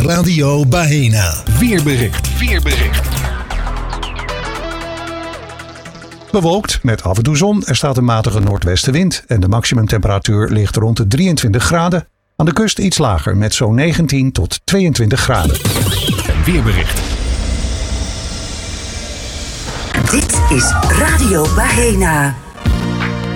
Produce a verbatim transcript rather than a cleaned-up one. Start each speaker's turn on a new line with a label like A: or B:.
A: Radio Bahena.
B: Weerbericht. Weerbericht.
C: Bewolkt met af en toe zon. Er staat een matige noordwestenwind en de maximumtemperatuur ligt rond de drieëntwintig graden. Aan de kust iets lager met zo'n negentien tot tweeëntwintig graden.
B: En weerbericht.
D: Dit is Radio Bahena.